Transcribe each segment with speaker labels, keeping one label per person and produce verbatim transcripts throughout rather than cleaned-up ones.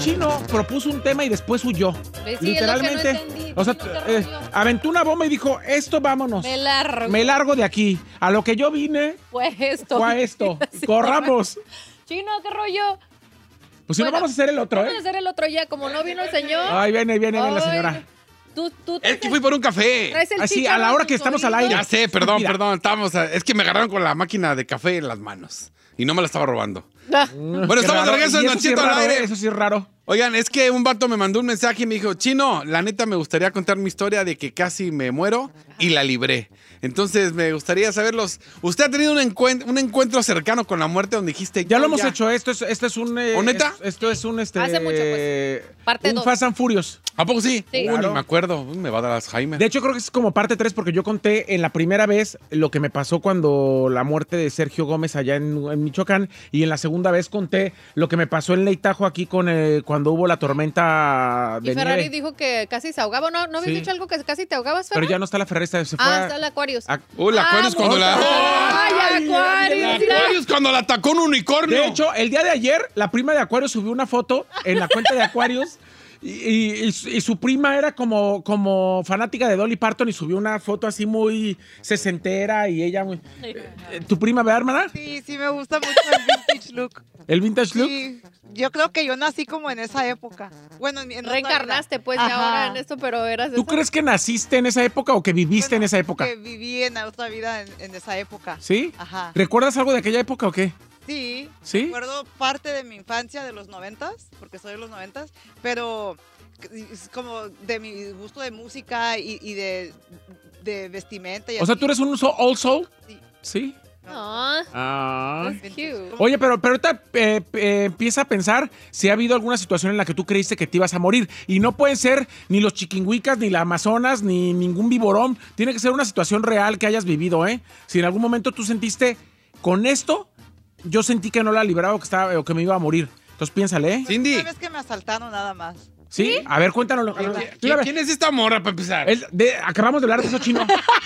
Speaker 1: Chino propuso un tema y después huyó.
Speaker 2: Sí,
Speaker 1: literalmente.
Speaker 2: Es lo que no entendí.
Speaker 1: O sea, eh, aventó una bomba y dijo, esto vámonos.
Speaker 2: Me largo.
Speaker 1: Me largo de aquí. A lo que yo vine
Speaker 2: Fue esto.
Speaker 1: fue esto. Sí, corramos.
Speaker 2: Chino, ¿qué rollo?
Speaker 1: Pues si bueno, no vamos a hacer el otro,
Speaker 2: vamos
Speaker 1: ¿eh?
Speaker 2: Vamos a hacer el otro ya, como no vino el señor.
Speaker 1: Ay, viene, viene, viene la señora.
Speaker 3: Tú, tú es que fui por un café.
Speaker 1: Así, a la hora que estamos al aire.
Speaker 3: Ya sé, perdón, Mira. perdón. Estamos a, es que me agarraron con la máquina de café en las manos. Y no me la estaba robando.
Speaker 2: Ah.
Speaker 3: Bueno, estamos de regreso en Don Cheto
Speaker 1: sí
Speaker 3: al aire.
Speaker 1: ¿eh? Eso sí es raro.
Speaker 3: Oigan, es que un vato me mandó un mensaje y me dijo, Chino, la neta me gustaría contar mi historia de que casi me muero y la libré. Entonces me gustaría saberlos. ¿Usted ha tenido un, encuent un encuentro cercano con la muerte donde dijiste...
Speaker 1: Ya lo hemos ya. hecho. Esto es, esto es un... Eh,
Speaker 3: ¿O neta?
Speaker 1: Es, esto es un... Este,
Speaker 2: Hace mucho, pues.
Speaker 1: Parte un dos. Fast and Furious.
Speaker 3: ¿A poco sí?
Speaker 2: Sí.
Speaker 3: Uy, claro. Ni me acuerdo. Uy, me va a dar Alzheimer.
Speaker 1: De hecho, creo que es como parte tres porque yo conté en la primera vez lo que me pasó cuando la muerte de Sergio Gómez allá en, en Michoacán, y en la segunda vez conté lo que me pasó en Leitajo aquí con eh, cuando hubo la tormenta de
Speaker 2: y Ferrari
Speaker 1: nieve.
Speaker 2: dijo que casi se ahogaba. ¿No, no habías sí. dicho algo que casi te ahogabas, Ferrari?
Speaker 1: Pero ya no está la Ferrari, se fue
Speaker 2: Ah,
Speaker 1: a,
Speaker 2: está el Aquarius.
Speaker 1: A,
Speaker 3: uh, la Aquarius
Speaker 2: ah,
Speaker 3: cuando la...
Speaker 2: ¡Ay, ay Aquarius!
Speaker 3: La Aquarius cuando la atacó un unicornio.
Speaker 1: De hecho, el día de ayer, la prima de Aquarius subió una foto en la cuenta de Aquarius. Y, y, y, y su prima era como, como fanática de Dolly Parton y subió una foto así muy sesentera y ella muy... ¿Tu prima, verdad, hermana?
Speaker 4: Sí, sí me gusta mucho el vintage look.
Speaker 1: ¿El vintage look?
Speaker 4: Sí, yo creo que yo nací como en esa época. Bueno, en, en
Speaker 2: reencarnaste pues y ahora en esto, pero eras...
Speaker 1: ¿Tú esa... crees que naciste en esa época o que viviste
Speaker 4: bueno,
Speaker 1: en esa época?
Speaker 4: Que viví en otra vida en, en esa época.
Speaker 1: ¿Sí?
Speaker 4: Ajá.
Speaker 1: ¿Recuerdas algo de aquella época o qué?
Speaker 4: Sí,
Speaker 1: ¿Sí?
Speaker 4: recuerdo parte de mi infancia de los noventas, porque soy de los noventas, pero es como de mi gusto de música y, y de, de vestimenta. Y
Speaker 1: o
Speaker 4: así.
Speaker 1: sea, ¿tú eres un old soul?
Speaker 4: Sí.
Speaker 1: ¿Sí?
Speaker 2: Ah,
Speaker 1: ah.
Speaker 2: cute.
Speaker 1: Oye, pero, pero ahorita eh, eh, empieza a pensar si ha habido alguna situación en la que tú creíste que te ibas a morir. Y no pueden ser ni los chiquinhuicas, ni la Amazonas, ni ningún viborón. Tiene que ser una situación real que hayas vivido, ¿eh? Si en algún momento tú sentiste, con esto, yo sentí que no la libraba o que, estaba, o que me iba a morir. Entonces piénsale, ¿eh?
Speaker 3: Cindy.
Speaker 4: Una vez que me asaltaron nada más.
Speaker 1: ¿Sí? ¿Sí? A ver, cuéntanos.
Speaker 3: ¿Quién, ¿quién, ¿Quién es esta morra para empezar?
Speaker 1: El, de, acabamos de hablar de eso, Chino.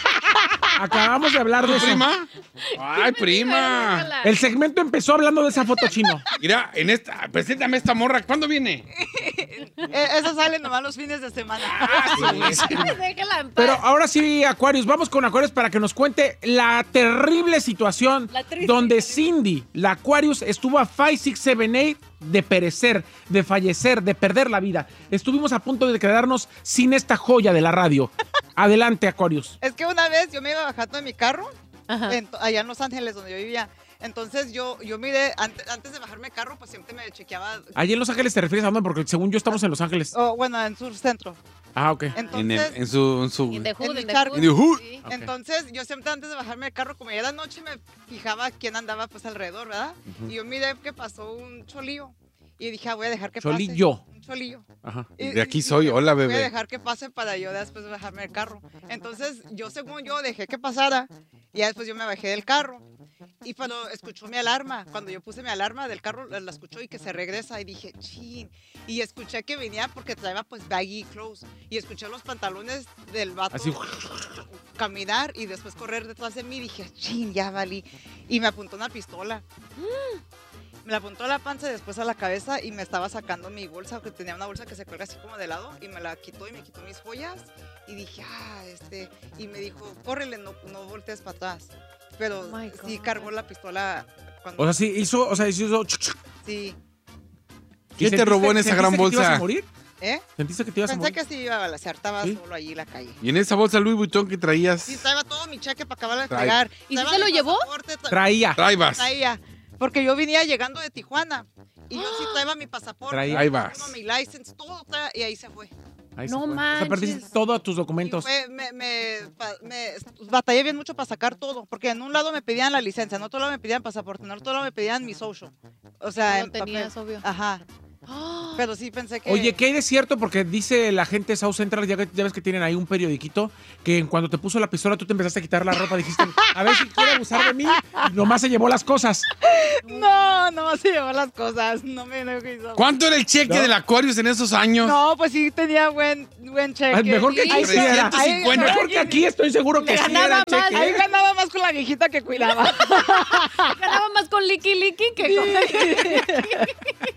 Speaker 1: Acabamos de hablar de eso.
Speaker 3: ¿Prima? Ay, prima.
Speaker 1: El segmento empezó hablando de esa foto, Chino.
Speaker 3: Mira, en esta, preséntame esta morra. ¿Cuándo viene?
Speaker 4: Esa sale nomás los fines de semana.
Speaker 3: Ah, sí.
Speaker 1: Pero ahora sí, Aquarius, vamos con Aquarius para que nos cuente la terrible situación
Speaker 2: la
Speaker 1: donde Cindy, la Aquarius, estuvo a cinco, seis, siete, ocho de perecer, de fallecer, de perder la vida. Estuvimos a punto de quedarnos sin esta joya de la radio. Adelante, Aquarius.
Speaker 4: Es que una vez yo me iba bajando de mi carro, en, allá en Los Ángeles, donde yo vivía. Entonces yo, yo miré, antes, antes de bajarme el carro, pues siempre me chequeaba.
Speaker 1: ¿Allí en Los Ángeles te refieres a dónde? Porque según yo estamos en Los Ángeles.
Speaker 4: Oh, bueno, en Sur Centro.
Speaker 1: Ah, ok.
Speaker 4: Entonces,
Speaker 3: en, el, en su... En, su,
Speaker 2: en, the hood,
Speaker 4: en,
Speaker 2: en,
Speaker 4: the
Speaker 2: hood.
Speaker 3: en the hood.
Speaker 4: Sí. Okay. Entonces yo siempre antes de bajarme el carro, como ya era noche, me fijaba quién andaba pues alrededor, ¿verdad? Uh-huh. Y yo miré que pasó un cholillo. Y dije, ah, voy a dejar que
Speaker 1: cholillo.
Speaker 4: pase. Un cholillo.
Speaker 1: Ajá.
Speaker 3: Y, de aquí soy, hola, bebé.
Speaker 4: Voy a dejar que pase para yo después bajarme del carro. Entonces, yo según yo dejé que pasara y ya después yo me bajé del carro. Y cuando escuchó mi alarma, cuando yo puse mi alarma del carro, la escuchó y que se regresa y dije, chin. Y escuché que venía porque traía pues baggy clothes. Y escuché los pantalones del vato
Speaker 1: así
Speaker 4: caminar y después correr detrás de mí. Y dije, chin, ya valí. Y me apuntó una pistola. Mm. Me la apuntó a la panza y después a la cabeza y me estaba sacando mi bolsa, que tenía una bolsa que se cuelga así como de lado, y me la quitó y me quitó mis joyas y dije, ah, este, y me dijo, córrele, no, no voltees para atrás. Pero oh sí cargó la pistola. Cuando...
Speaker 1: O sea, sí hizo, o sea, hizo...
Speaker 4: Sí.
Speaker 3: ¿Quién te robó en esa gran bolsa?
Speaker 1: ¿Sentiste que te ibas a morir?
Speaker 4: ¿Eh?
Speaker 1: ¿Sentiste que te ibas
Speaker 4: Pensé
Speaker 1: a morir?
Speaker 4: Pensé que sí iba a balacear, estaba
Speaker 1: ¿Sí?
Speaker 4: solo allí en la calle.
Speaker 3: ¿Y en esa bolsa Louis Vuitton que traías?
Speaker 4: Sí, estaba todo mi cheque para acabar de pagar.
Speaker 2: ¿Y si se lo llevó?
Speaker 4: Tra
Speaker 1: Traía.
Speaker 3: Traibas.
Speaker 4: Traía. Porque yo venía llegando de Tijuana y yo sí traía mi pasaporte,
Speaker 3: Traibas.
Speaker 4: mi license, todo traía, y ahí se fue.
Speaker 1: Ahí
Speaker 2: no
Speaker 1: se fue.
Speaker 2: manches.
Speaker 1: O sea, perdiste todos tus documentos.
Speaker 4: Fue, me, me, me batallé bien mucho para sacar todo, porque en un lado me pedían la licencia, en otro lado me pedían pasaporte, en otro lado me pedían mi social. O sea,
Speaker 2: no
Speaker 4: en
Speaker 2: tenías,
Speaker 4: papel.
Speaker 2: obvio.
Speaker 4: Ajá. Pero sí pensé que...
Speaker 1: Oye, ¿qué hay de cierto? Porque dice la gente de South Central, ya, ya ves que tienen ahí un periodiquito, que en cuando te puso la pistola tú te empezaste a quitar la ropa, dijiste, a ver si quiere abusar de mí, y nomás se llevó las cosas.
Speaker 4: No, no se llevó las cosas, no me no hizo.
Speaker 3: ¿Cuánto era el cheque ¿No? del Aquarius en esos años?
Speaker 4: No, pues sí tenía buen, buen cheque.
Speaker 1: Ay, mejor que aquí, sí, era.
Speaker 3: cincuenta.
Speaker 1: Mejor que aquí estoy seguro que sí era el cheque.
Speaker 4: Ahí ganaba más con la viejita que cuidaba.
Speaker 2: Ganaba más con Licky Licky que con...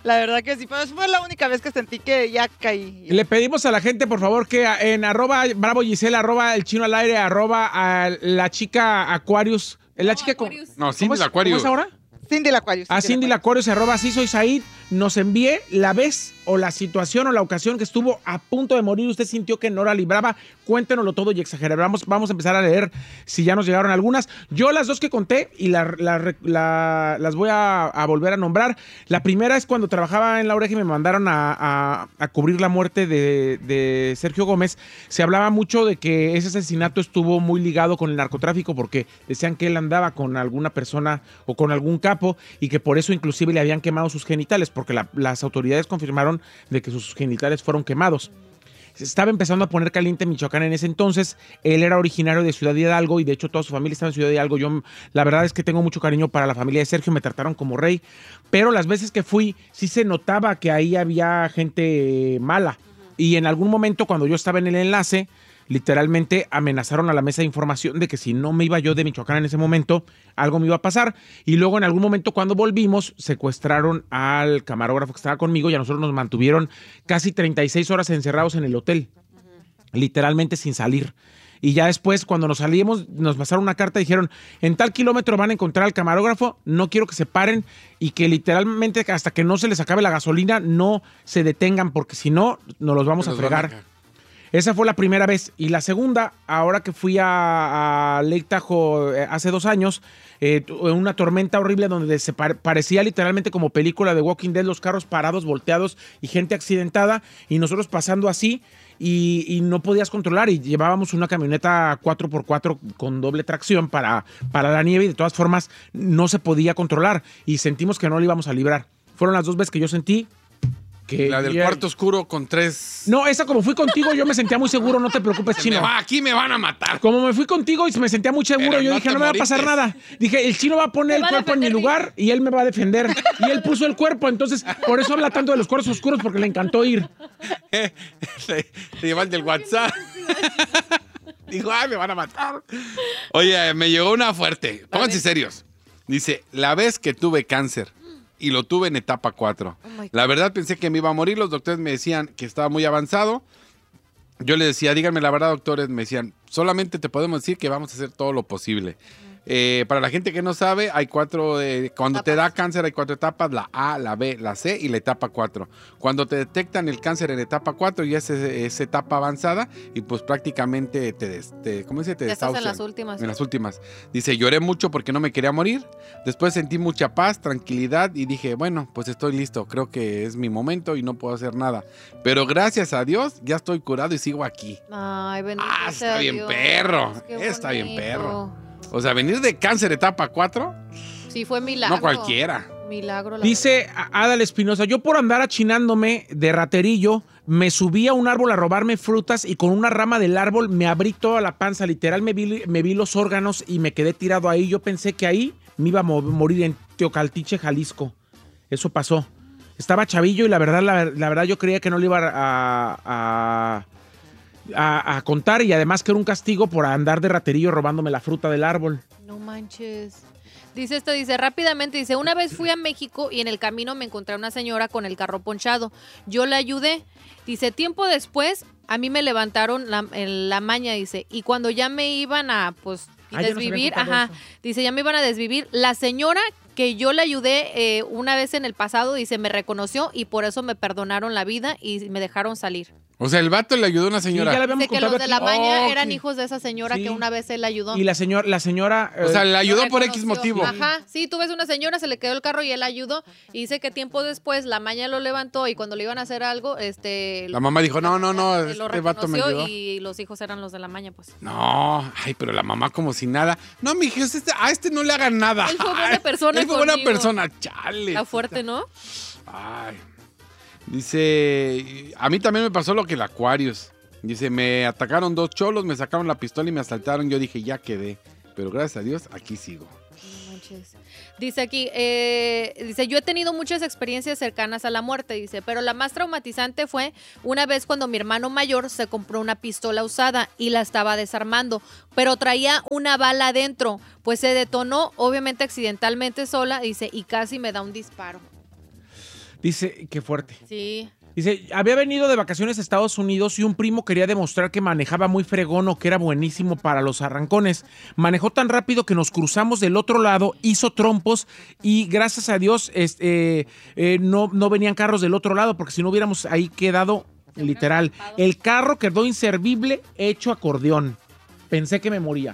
Speaker 4: La verdad que sí, pero fue la única vez que sentí que ya caí.
Speaker 1: Le pedimos a la gente, por favor, que en arroba Bravo Gisela, arroba el chino al aire, arroba a la chica Aquarius. ¿La chica con-
Speaker 2: Aquarius.
Speaker 3: No,
Speaker 1: ¿Cómo
Speaker 3: Cindy
Speaker 1: es,
Speaker 3: el Acuario.
Speaker 1: ¿Cómo es ahora?
Speaker 4: Cindy la Aquarius.
Speaker 1: A Cindy Lacuarios, arroba así soy Said, nos envíe la vez o la situación o la ocasión que estuvo a punto de morir. Usted sintió que no la libraba. Cuéntenoslo todo y exageramos. Vamos a empezar a leer si ya nos llegaron algunas. Yo las dos que conté y la- la- la- las voy a, a volver a nombrar. La primera es cuando trabajaba en La Oreja y me mandaron a, a- a cubrir la muerte de, de Sergio Gómez. Se hablaba mucho de que ese asesinato estuvo muy ligado con el narcotráfico porque decían que él andaba con alguna persona o con algún capo y que por eso inclusive le habían quemado sus genitales, porque la- las autoridades confirmaron de que sus genitales fueron quemados. Se estaba empezando a poner caliente Michoacán en ese entonces. Él era originario de Ciudad Hidalgo y de hecho toda su familia estaba en Ciudad Hidalgo. Yo la verdad es que tengo mucho cariño para la familia de Sergio, me trataron como rey, pero las veces que fui sí se notaba que ahí había gente mala. Y en algún momento cuando yo estaba en el enlace, literalmente amenazaron a la mesa de información de que si no me iba yo de Michoacán en ese momento, algo me iba a pasar. Y luego en algún momento cuando volvimos, secuestraron al camarógrafo que estaba conmigo y a nosotros nos mantuvieron casi treinta y seis horas encerrados en el hotel, literalmente sin salir. Y ya después, cuando nos salimos, nos pasaron una carta y dijeron, en tal kilómetro van a encontrar al camarógrafo, no quiero que se paren y que literalmente hasta que no se les acabe la gasolina, no se detengan, porque si no, nos los vamos a
Speaker 3: Nos van
Speaker 1: fregar.
Speaker 3: a-
Speaker 1: Esa fue la primera vez. Y la segunda, ahora que fui a, a Lake Tahoe eh, hace dos años, eh, tu- una tormenta horrible donde se pare- parecía literalmente como película de Walking Dead, los carros parados, volteados y gente accidentada, y nosotros pasando así, y, y no podías controlar, y llevábamos una camioneta cuatro por cuatro con doble tracción para, para la nieve, y de todas formas no se podía controlar, y sentimos que no lo íbamos a librar. Fueron las dos veces que yo sentí que...
Speaker 3: La del
Speaker 1: ya-
Speaker 3: cuarto oscuro con tres...
Speaker 1: No, esa como fui contigo, yo me sentía muy seguro, no te preocupes,
Speaker 3: Se me
Speaker 1: chino.
Speaker 3: va, aquí me van a matar.
Speaker 1: Como me fui contigo y me sentía muy seguro,
Speaker 3: Pero
Speaker 1: yo
Speaker 3: no
Speaker 1: dije,
Speaker 3: te
Speaker 1: no me va a pasar
Speaker 3: moriste.
Speaker 1: nada. Dije, el chino va a poner
Speaker 2: Me
Speaker 1: el
Speaker 2: va a
Speaker 1: cuerpo en mi
Speaker 2: defender,
Speaker 1: lugar y él me va a defender. Y él puso el cuerpo, entonces por eso habla tanto de los cuartos oscuros, porque le encantó ir.
Speaker 3: Se, se lleva el del WhatsApp. Dijo, ay, me van a matar. Oye, me llegó una fuerte. Pónganse serios. Dice, la vez que tuve cáncer y lo tuve en etapa cuatro.
Speaker 2: Oh my God.
Speaker 3: La verdad pensé que me iba a morir. Los doctores me decían que estaba muy avanzado. Yo les decía, díganme la verdad, doctores. Me decían, solamente te podemos decir que vamos a hacer todo lo posible. Eh, para la gente que no sabe, hay cuatro, eh, cuando te da cáncer hay cuatro etapas, la A, la B, la C y la etapa cuatro. Cuando te detectan el cáncer en etapa cuatro ya es, es etapa avanzada y pues prácticamente te, des- te ¿cómo dice? Te
Speaker 2: Ya estás en
Speaker 3: desahucian.
Speaker 2: las últimas.
Speaker 3: En las últimas. Dice, lloré mucho porque no me quería morir. Después sentí mucha paz, tranquilidad y dije, bueno, pues estoy listo. Creo que es mi momento y no puedo hacer nada. Pero gracias a Dios ya estoy curado y sigo aquí.
Speaker 2: Ay, bendito
Speaker 3: Ah,
Speaker 2: sea
Speaker 3: está bien
Speaker 2: Dios.
Speaker 3: perro.
Speaker 2: Qué
Speaker 3: Está bien
Speaker 2: bonito.
Speaker 3: perro. O sea, venir de cáncer etapa cuatro,
Speaker 2: Sí, fue milagro.
Speaker 3: no cualquiera.
Speaker 2: Milagro. la
Speaker 1: Dice a- Adal Espinosa, yo por andar achinándome de raterillo, me subí a un árbol a robarme frutas y con una rama del árbol me abrí toda la panza. Literal, me vi, me vi los órganos y me quedé tirado ahí. Yo pensé que ahí me iba a mo- morir en Teocaltiche, Jalisco. Eso pasó. Estaba chavillo y la verdad, la, la verdad yo creía que no le iba a, a, a- a contar, y además que era un castigo por andar de raterillo robándome la fruta del árbol.
Speaker 2: No manches. Dice esto, dice rápidamente, dice, una vez fui a México y en el camino me encontré a una señora con el carro ponchado. Yo la ayudé. Dice, tiempo después, a mí me levantaron la, en la maña, dice, y cuando ya me iban a, pues,
Speaker 1: Ah, ya nos habían
Speaker 2: desvivir,
Speaker 1: contado
Speaker 2: ajá,
Speaker 1: eso.
Speaker 2: dice, ya me iban a desvivir. La señora que yo le ayudé eh, una vez en el pasado, dice, me reconoció y por eso me perdonaron la vida y me dejaron salir.
Speaker 3: O sea, el vato le ayudó a una
Speaker 1: Sí,
Speaker 3: señora.
Speaker 1: ya le habíamos
Speaker 2: Dice que
Speaker 1: contado
Speaker 2: los de la
Speaker 1: aquí.
Speaker 2: maña
Speaker 3: Oh,
Speaker 2: eran
Speaker 3: ok.
Speaker 2: hijos de esa señora
Speaker 1: Sí.
Speaker 2: que una vez él ayudó.
Speaker 1: Y la, señor, la señora...
Speaker 3: O sea,
Speaker 1: eh,
Speaker 3: le ayudó
Speaker 2: Lo
Speaker 3: por X
Speaker 2: reconoció.
Speaker 3: motivo.
Speaker 2: Ajá, sí, tú ves una señora, se le quedó el carro y él ayudó. Y dice que tiempo después la maña lo levantó y cuando le iban a hacer algo, este...
Speaker 3: La mamá dijo, no, no, no,
Speaker 2: lo
Speaker 3: este vato me
Speaker 2: reconoció
Speaker 3: ayudó.
Speaker 2: y los hijos eran los de la maña, pues.
Speaker 3: No, ay, pero la mamá como si nada. No, mi hija, este, a este no le hagan nada.
Speaker 2: Él fue buena
Speaker 3: Ay,
Speaker 2: persona
Speaker 3: Él fue buena
Speaker 2: conmigo.
Speaker 3: persona, chale.
Speaker 2: Está fuerte, ¿no?
Speaker 3: Ay. Dice, a mí también me pasó lo que el Aquarius. Dice, me atacaron dos cholos, me sacaron la pistola y me asaltaron. Yo dije, ya quedé. Pero gracias a Dios, aquí sigo.
Speaker 2: No manches. Dice aquí, eh, dice, yo he tenido muchas experiencias cercanas a la muerte, dice, pero la más traumatizante fue una vez cuando mi hermano mayor se compró una pistola usada y la estaba desarmando, pero traía una bala adentro, pues se detonó, obviamente accidentalmente sola, dice, y casi me da un disparo.
Speaker 1: Dice, qué fuerte.
Speaker 2: Sí.
Speaker 1: Dice, había venido de vacaciones a Estados Unidos y un primo quería demostrar que manejaba muy fregón o que era buenísimo para los arrancones. Manejó tan rápido que nos cruzamos del otro lado, hizo trompos y gracias a Dios este, eh, eh, no, no venían carros del otro lado porque si no hubiéramos ahí quedado literal. El carro quedó inservible, hecho acordeón. Pensé que me moría.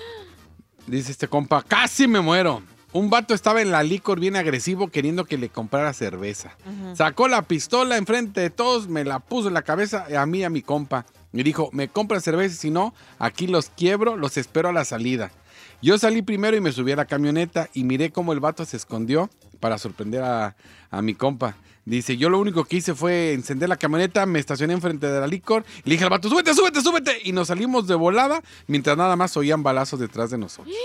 Speaker 3: Dice este compa, casi me muero. Un vato estaba en la licor bien agresivo queriendo que le comprara cerveza. Uh-huh. Sacó la pistola enfrente de todos, me la puso en la cabeza a mí y a mi compa. Y dijo, me compran cerveza y si no, aquí los quiebro, los espero a la salida. Yo salí primero y me subí a la camioneta y miré cómo el vato se escondió para sorprender a, a mi compa. Dice, yo lo único que hice fue encender la camioneta, me estacioné enfrente de la licor y le dije al vato, súbete, súbete, súbete. Y nos salimos de volada mientras nada más oían balazos detrás de nosotros.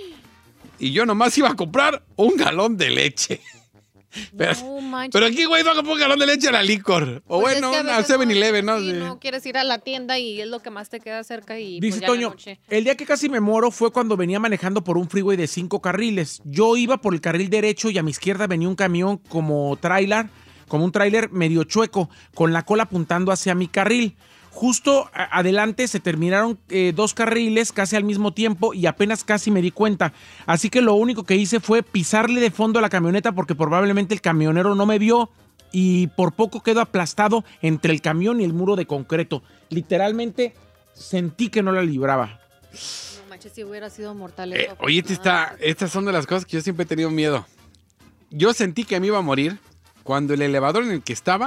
Speaker 3: Y yo nomás iba a comprar un galón de leche. Pero,
Speaker 2: no,
Speaker 3: pero aquí, güey, no a comprar un galón de leche a la licor. O
Speaker 2: pues
Speaker 3: bueno,
Speaker 2: es que
Speaker 3: al seven eleven, ¿no?
Speaker 2: Sí,
Speaker 3: Sí.
Speaker 2: no quieres ir a la tienda y es lo que más te queda cerca y
Speaker 1: Dice
Speaker 2: pues ya
Speaker 1: Toño,
Speaker 2: la noche.
Speaker 1: el día que casi me muero fue cuando venía manejando por un freeway de cinco carriles. Yo iba por el carril derecho y a mi izquierda venía un camión como tráiler, como un tráiler medio chueco, con la cola apuntando hacia mi carril. Justo a- adelante se terminaron eh, dos carriles casi al mismo tiempo y apenas casi me di cuenta. Así que lo único que hice fue pisarle de fondo a la camioneta porque probablemente el camionero no me vio y por poco quedo aplastado entre el camión y el muro de concreto. Literalmente sentí que no la libraba.
Speaker 2: No manches, si hubiera sido mortal
Speaker 3: Eh,
Speaker 2: eso.
Speaker 3: oye, este está, estas son de las cosas que yo siempre he tenido miedo. Yo sentí que me iba a morir cuando el elevador en el que estaba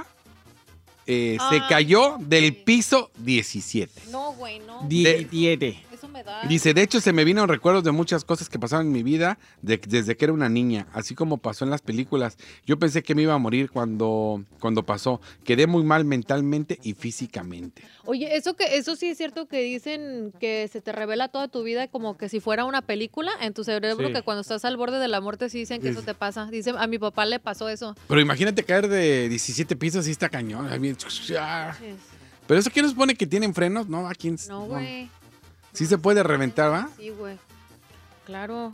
Speaker 3: eh,
Speaker 2: Ah,
Speaker 3: se cayó
Speaker 2: no,
Speaker 3: del
Speaker 2: güey.
Speaker 3: piso diecisiete.
Speaker 2: No, güey, no.
Speaker 1: diecisiete.
Speaker 2: Eso me da.
Speaker 3: Dice, de hecho se me vino recuerdos de muchas cosas que pasaron en mi vida de- desde que era una niña, así como pasó en las películas. Yo pensé que me iba a morir cuando, cuando pasó. Quedé muy mal mentalmente y físicamente.
Speaker 2: Oye, eso que eso sí es cierto que dicen que se te revela toda tu vida como que si fuera una película en tu cerebro,
Speaker 1: Sí.
Speaker 2: que cuando estás al borde de la muerte sí dicen que
Speaker 3: Sí.
Speaker 2: eso te pasa. Dice, a mi papá le pasó eso.
Speaker 3: Pero imagínate caer de diecisiete pisos y está cañón. ahí bien, Pero eso, ¿quién nos supone que tienen frenos? No, aquí
Speaker 2: No, güey.
Speaker 3: Sí se puede reventar, ¿va?
Speaker 2: Sí, güey. Claro.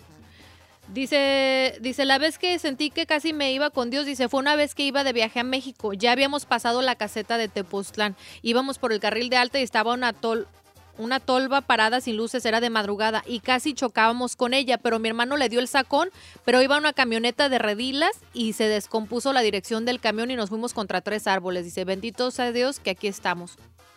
Speaker 2: Dice, dice, la vez que sentí que casi me iba con Dios, dice, fue una vez que iba de viaje a México. Ya habíamos pasado la caseta de Tepoztlán. Íbamos por el carril de alta y estaba una tol, una tolva parada sin luces, era de madrugada y casi chocábamos con ella, pero mi hermano le dio el sacón, pero iba una camioneta de redilas y se descompuso la dirección del camión y nos fuimos contra tres árboles. Dice, bendito sea Dios que aquí estamos.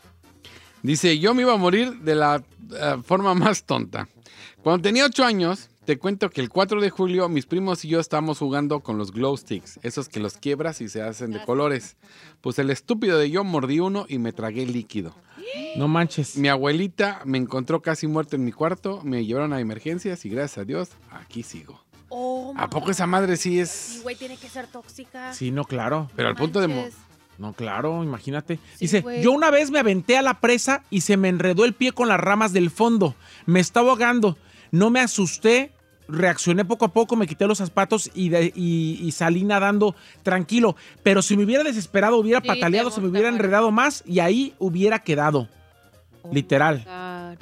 Speaker 3: Dice, yo me iba a morir de la uh, forma más tonta. Cuando tenía ocho años, te cuento que el cuatro de julio mis primos y yo estábamos jugando con los glow sticks, esos que los quiebras y se hacen de colores. Pues el estúpido de yo mordí uno y me tragué el líquido.
Speaker 1: No manches.
Speaker 3: Mi abuelita me encontró casi muerto en mi cuarto, me llevaron a emergencias y gracias a Dios, aquí sigo.
Speaker 2: Oh,
Speaker 3: ¿A poco esa madre sí
Speaker 2: Sí,
Speaker 3: es...?
Speaker 2: güey, tiene que ser tóxica.
Speaker 1: Sí, no, claro.
Speaker 3: Pero al punto de... mo-
Speaker 2: Manches.
Speaker 1: No, claro, imagínate.
Speaker 2: Sí,
Speaker 1: Dice,
Speaker 2: güey.
Speaker 1: yo una vez me aventé a la presa y se me enredó el pie con las ramas del fondo. Me estaba ahogando. No me asusté, reaccioné poco a poco, me quité los zapatos y, de- y- y salí nadando tranquilo. Pero si me hubiera desesperado, hubiera
Speaker 2: Sí,
Speaker 1: pataleado,
Speaker 2: te
Speaker 1: se me
Speaker 2: gusta,
Speaker 1: hubiera
Speaker 2: güey.
Speaker 1: enredado más y ahí hubiera quedado.
Speaker 2: Oh
Speaker 1: Literal.
Speaker 2: my God.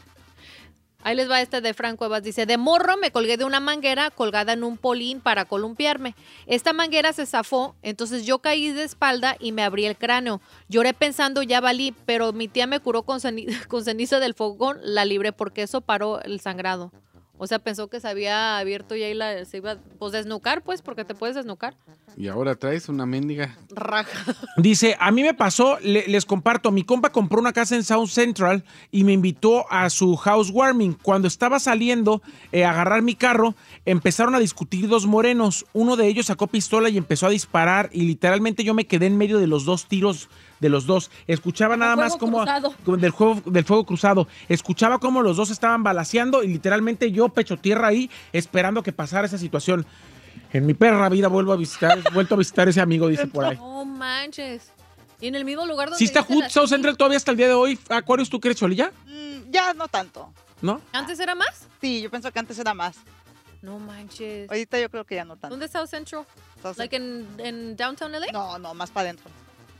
Speaker 2: Ahí les va este de Frank Cuevas. Dice, de morro me colgué de una manguera colgada en un polín para columpiarme. Esta manguera se zafó, entonces yo caí de espalda y me abrí el cráneo. Lloré pensando, ya valí, pero mi tía me curó con, ceni- con ceniza del fogón, la libré porque eso paró el sangrado. O sea, pensó que se había abierto y ahí la, se iba pues desnucar, pues, porque te puedes desnucar.
Speaker 3: Y ahora traes una mendiga.
Speaker 2: Raja.
Speaker 1: Dice, a mí me pasó, le- les comparto, mi compa compró una casa en South Central y me invitó a su housewarming. Cuando estaba saliendo eh, a agarrar mi carro, empezaron a discutir dos morenos. Uno de ellos sacó pistola y empezó a disparar y literalmente yo me quedé en medio de los dos tiros de los dos. Escuchaba nada
Speaker 2: fuego
Speaker 1: más como
Speaker 2: cruzado.
Speaker 1: como del juego del fuego cruzado. Escuchaba cómo los dos estaban balaceando y literalmente yo pecho tierra ahí esperando que pasara esa situación. En mi perra vida vuelvo a visitar, vuelto a visitar ese amigo, dice por ahí.
Speaker 2: No manches. Y en el mismo lugar donde
Speaker 1: Sí está
Speaker 2: dice
Speaker 1: Hood
Speaker 2: la-
Speaker 1: South Central todavía hasta el día de hoy. Aquarius, ¿tú crees, Cholilla?
Speaker 4: Mm, ya no tanto.
Speaker 1: ¿No?
Speaker 2: ¿Antes era más?
Speaker 4: Sí, yo pienso que antes era más.
Speaker 2: No manches.
Speaker 4: Ahorita yo creo que ya no tanto.
Speaker 2: ¿Dónde está South Central?
Speaker 4: Entonces,
Speaker 2: Like en, en downtown L A?
Speaker 4: no, no, más para adentro.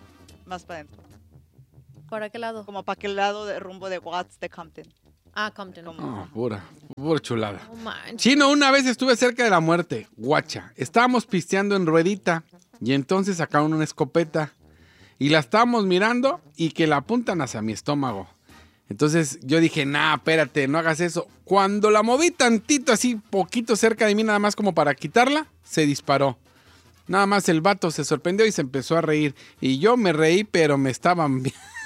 Speaker 4: Más para adentro.
Speaker 2: ¿Para qué lado?
Speaker 4: Como para aquel lado de rumbo de Watts de Compton.
Speaker 2: Ah, Compton.
Speaker 4: Como-
Speaker 3: Oh, pura, pura chulada.
Speaker 2: No manches.
Speaker 3: Chino, una vez estuve cerca de la muerte. Guacha. Estábamos pisteando en ruedita. Y entonces sacaron una escopeta y la estábamos mirando y que la apuntan hacia mi estómago. Entonces yo dije, nah, espérate, no hagas eso. Cuando la moví tantito, así poquito cerca de mí, nada más como para quitarla, se disparó. Nada más el vato se sorprendió y se empezó a reír. Y yo me reí, pero me estaban...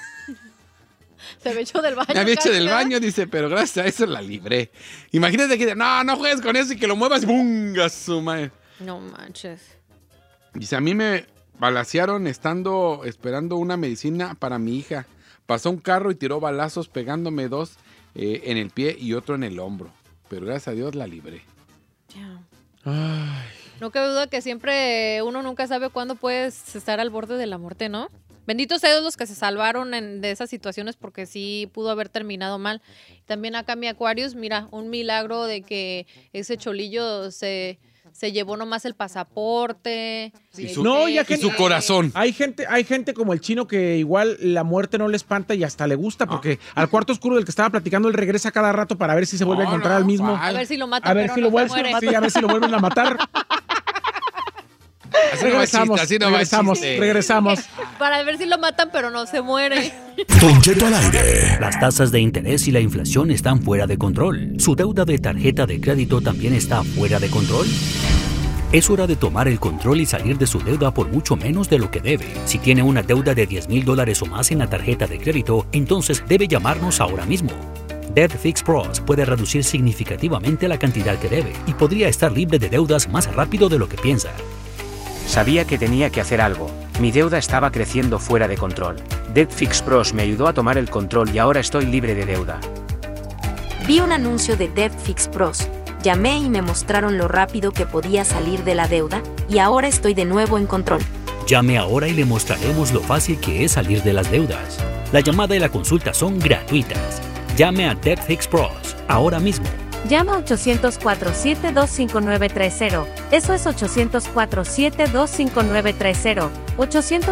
Speaker 2: Se había hecho del baño.
Speaker 3: Me había hecho
Speaker 2: casi,
Speaker 3: del
Speaker 2: ¿verdad?
Speaker 3: baño, dice, pero gracias a eso la libré. Imagínate que, no, no juegues con eso y que lo muevas, ¡bunga su madre!
Speaker 2: No manches.
Speaker 3: Dice, a mí me balacearon estando esperando una medicina para mi hija. Pasó un carro y tiró balazos pegándome dos eh, en el pie y otro en el hombro. Pero gracias a Dios la libré.
Speaker 2: Ya.
Speaker 3: Ay.
Speaker 2: No cabe duda que siempre uno nunca sabe cuándo puedes estar al borde de la muerte, ¿no? Benditos sean los que se salvaron en, de esas situaciones porque sí pudo haber terminado mal. También acá mi Aquarius, mira, un milagro de que ese cholillo se, se llevó nomás el pasaporte.
Speaker 3: Y su,
Speaker 1: No, ya
Speaker 3: y
Speaker 1: que-
Speaker 3: su corazón.
Speaker 1: Hay gente, hay gente como el chino que igual la muerte no le espanta y hasta le gusta porque al cuarto oscuro del que estaba platicando él regresa cada rato para ver si se vuelve
Speaker 3: No,
Speaker 1: a encontrar
Speaker 3: no,
Speaker 1: al mismo.
Speaker 3: ¿cuál?
Speaker 2: A ver si lo matan,
Speaker 1: A ver
Speaker 2: pero
Speaker 1: si
Speaker 2: no
Speaker 1: lo vuelven,
Speaker 2: se muere.
Speaker 1: sí, a ver si lo vuelven a matar.
Speaker 3: Así no va
Speaker 1: regresamos,
Speaker 3: chiste, así no va
Speaker 1: regresamos,
Speaker 3: chiste.
Speaker 1: regresamos.
Speaker 2: Para ver si lo matan, pero no se muere.
Speaker 5: Don Cheto al aire.
Speaker 6: Las tasas de interés y la inflación están fuera de control. ¿Su deuda de tarjeta de crédito también está fuera de control? Es hora de tomar el control y salir de su deuda por mucho menos de lo que debe. Si tiene una deuda de diez mil dólares o más en la tarjeta de crédito, entonces debe llamarnos ahora mismo. Debt Fix Pros puede reducir significativamente la cantidad que debe y podría estar libre de deudas más rápido de lo que piensa.
Speaker 7: Sabía que tenía que hacer algo. Mi deuda estaba creciendo fuera de control. Debt Fix Pros me ayudó a tomar el control y ahora estoy libre de deuda.
Speaker 8: Vi un anuncio de Debt Fix Pros. Llamé y me mostraron lo rápido que podía salir de la deuda y ahora estoy de nuevo en control.
Speaker 6: Llame ahora y le mostraremos lo fácil que es salir de las deudas. La llamada y la consulta son gratuitas. Llame a Debt Fix Pros ahora mismo.
Speaker 9: Llama a ochocientos cuatro siete dos cinco nueve tres cero. Eso es ochocientos cuatro siete dos cinco nueve tres cero. ochocientos